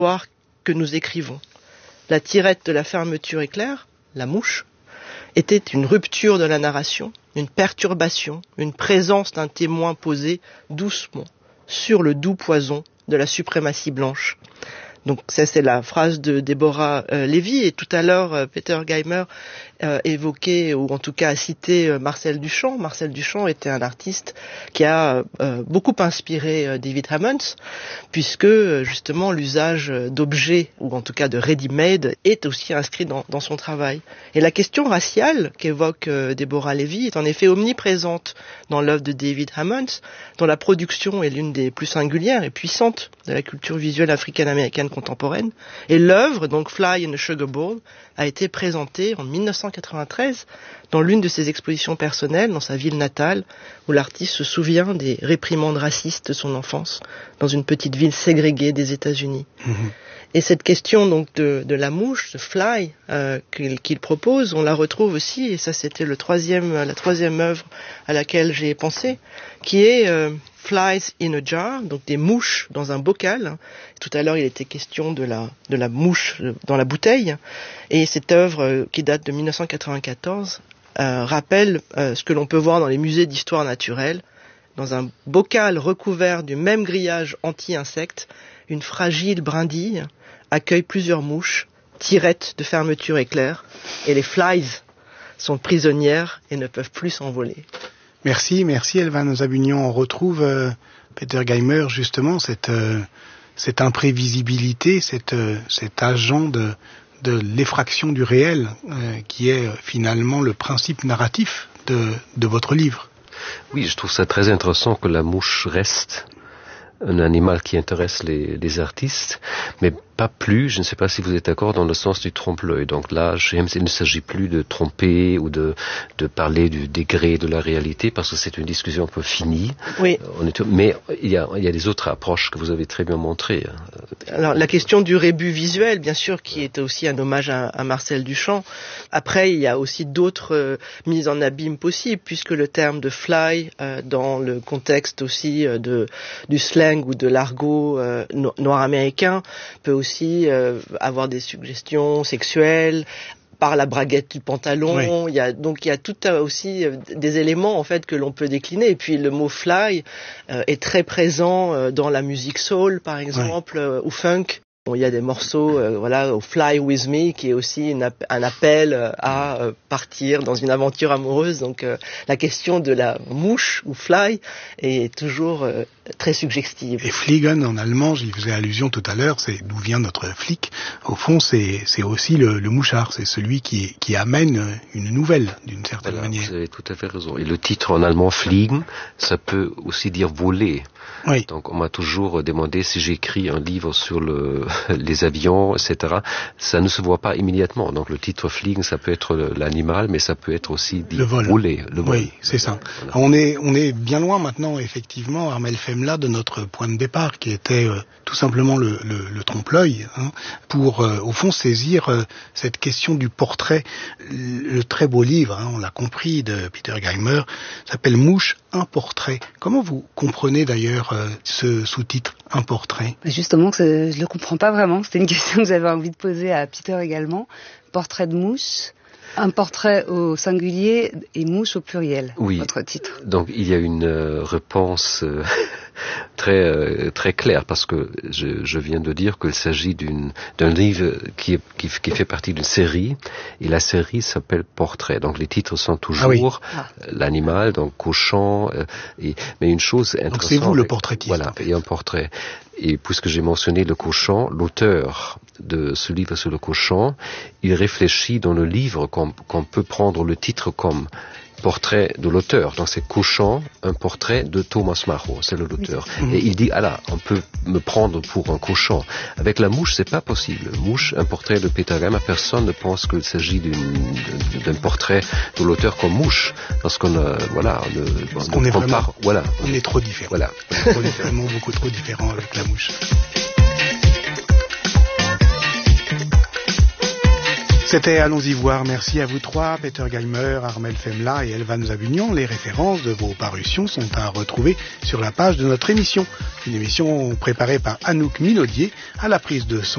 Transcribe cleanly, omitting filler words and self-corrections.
l'histoire que nous écrivons. La tirette de la fermeture éclair, la mouche, était une rupture de la narration, une perturbation, une présence d'un témoin posé doucement sur le doux poison de la suprématie blanche. Donc ça, c'est la phrase de Deborah Levy, et tout à l'heure Peter Geimer évoquait, ou en tout cas a cité Marcel Duchamp. Marcel Duchamp était un artiste qui a beaucoup inspiré David Hammons, puisque justement l'usage d'objets, ou en tout cas de ready-made, est aussi inscrit dans son travail. Et la question raciale qu'évoque Deborah Levy est en effet omniprésente dans l'œuvre de David Hammons, dont la production est l'une des plus singulières et puissantes de la culture visuelle africaine-américaine contemporaine. Et l'œuvre, donc Fly in a Sugar Bowl, a été présentée en 1993 dans l'une de ses expositions personnelles dans sa ville natale, où l'artiste se souvient des réprimandes racistes de son enfance dans une petite ville ségrégée des États-Unis. Et cette question donc de la mouche, de fly, qu'il propose, on la retrouve aussi, et ça c'était la troisième œuvre à laquelle j'ai pensé, qui est Flies in a Jar, donc des mouches dans un bocal. Tout à l'heure il était question de la mouche dans la bouteille, et cette œuvre qui date de 1994 rappelle ce que l'on peut voir dans les musées d'histoire naturelle. Dans un bocal recouvert du même grillage anti-insectes, une fragile brindille accueille plusieurs mouches, tirettes de fermeture éclair, et les flies sont prisonnières et ne peuvent plus s'envoler. Merci Elva Nozabunion. On retrouve Peter Geimer, justement, cette imprévisibilité, cet agent de l'effraction du réel, qui est finalement le principe narratif de votre livre. Oui, je trouve ça très intéressant que la mouche reste un animal qui intéresse les artistes, mais pas plus, je ne sais pas si vous êtes d'accord, dans le sens du trompe-l'œil. Donc là, il ne s'agit plus de tromper ou de parler du degré de la réalité, parce que c'est une discussion un peu finie. Oui. Mais il y a des autres approches que vous avez très bien montrées. Alors, la question du rébut visuel, bien sûr, qui est aussi un hommage à Marcel Duchamp. Après, il y a aussi d'autres mises en abîme possibles, puisque le terme de fly, dans le contexte aussi du slang ou de l'argot noir américain, peut aussi avoir des suggestions sexuelles par la braguette du pantalon. Oui. Il y a tout aussi des éléments en fait que l'on peut décliner. Et puis le mot fly est très présent dans la musique soul par exemple, ou funk. Bon, il y a des morceaux, au Fly With Me, qui est aussi un appel à partir dans une aventure amoureuse. Donc la question de la mouche ou fly est toujours très suggestive. Et Fliegen en allemand, j'y faisais allusion tout à l'heure, c'est d'où vient notre flic. Au fond, c'est aussi le mouchard, c'est celui qui amène une nouvelle d'une certaine manière. Vous avez tout à fait raison. Et le titre en allemand Fliegen, ça peut aussi dire voler. Oui. Donc on m'a toujours demandé si j'écris un livre sur les avions, etc. Ça ne se voit pas immédiatement. Donc le titre Fliegen, ça peut être l'animal, mais ça peut être aussi dit voler. Le vol. Oui, c'est ça. Voilà. On est bien loin maintenant, effectivement, Armel Femla, de notre point de départ, qui était tout simplement le trompe-l'œil, pour au fond saisir cette question du portrait. Le très beau livre, on l'a compris, de Peter Geimer, s'appelle Mouche, un portrait. Comment vous comprenez d'ailleurs ce sous-titre, un portrait? Justement, je le comprends pas vraiment. C'était une question que j'avais envie de poser à Peter également. Portrait de mouche, un portrait au singulier et mouche au pluriel. Oui. Votre titre. Donc il y a une réponse très claire, parce que je viens de dire qu'il s'agit d'un livre qui fait partie d'une série, et la série s'appelle Portrait. Donc les titres sont toujours l'animal, donc cochon, mais une chose intéressante. Donc c'est vous le portraitiste. Voilà, il y a un portrait. Et puisque j'ai mentionné le cochon, l'auteur de ce livre sur le cochon, il réfléchit dans le livre qu'on peut prendre le titre comme portrait de l'auteur. Donc c'est Cochon, un portrait de Thomas Majo, c'est l'auteur. Et il dit, on peut me prendre pour un cochon. Avec la mouche, c'est pas possible. Mouche, un portrait de Peter Geimer, personne ne pense qu'il s'agit d'un portrait de l'auteur comme mouche. Parce qu'on on est vraiment, on est trop différents. Voilà. On est vraiment beaucoup trop différents avec la mouche. C'était Allons-y voir. Merci à vous trois, Peter Geimer, Armel Femla et Elva Nozabunion. Les références de vos parutions sont à retrouver sur la page de notre émission. Une émission préparée par Anouk Minaudier à la prise de son.